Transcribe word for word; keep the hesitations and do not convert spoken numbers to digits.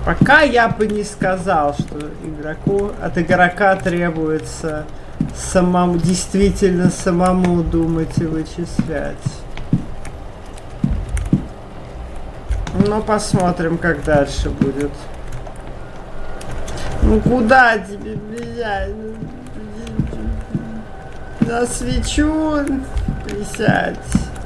Пока я бы не сказал, что игроку от игрока требуется самому, действительно самому думать и вычислять. Но посмотрим, как дальше будет. Ну куда тебе бежать? На свечу присядь.